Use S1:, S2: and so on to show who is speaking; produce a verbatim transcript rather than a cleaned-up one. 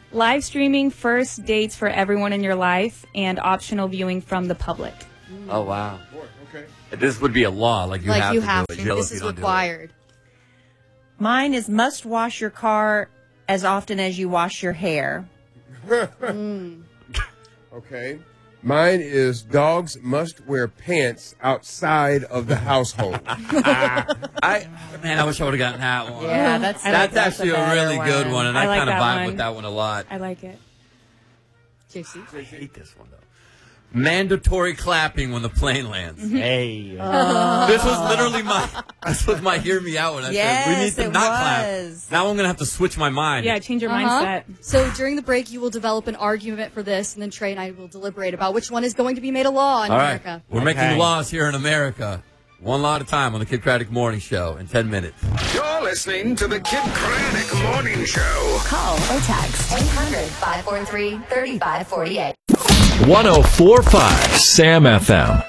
S1: Live streaming first dates for everyone in your life and optional viewing from the public.
S2: Oh, wow.
S3: Okay.
S2: This would be a law. Like you
S4: like
S2: have
S4: you
S2: to
S4: have
S2: do
S4: to.
S2: it. Jail
S4: This
S2: if
S4: is
S2: you don't do it.
S4: required.
S5: Mine is must wash your car as often as you wash your hair.
S4: mm.
S3: Okay. Mine is dogs must wear pants outside of the household.
S2: I man, I wish I would have gotten that one.
S5: Yeah, that's
S1: I
S2: that's
S1: like-
S5: that's
S2: actually
S5: a
S2: a,
S5: better
S2: really good
S5: one.
S2: one, and
S1: I
S2: I,
S1: like
S2: kind of
S1: that
S2: vibe
S1: one.
S2: with that one a lot.
S1: I like it.
S4: J C?
S2: I hate this one though. Mandatory clapping when the plane lands.
S6: Hey.
S2: This was literally my. This was my hear me out when I
S5: Yes,
S2: said we need to
S5: it
S2: not
S5: was.
S2: clap. Now I'm gonna have to switch my mind.
S1: Yeah, change your
S4: Uh-huh.
S1: mindset.
S4: So during the break, you will develop an argument for this, and then Trey and I will deliberate about which one is going to be made a law in
S2: All right,
S4: America.
S2: we're
S6: Okay.
S2: making laws here in America. One law at a time on the Kid Craddock Morning Show in ten minutes.
S7: You're listening to the Kid Craddock Morning Show.
S8: Call or text eight hundred, five four three, three five four eight.
S9: one oh four point five Sam F M.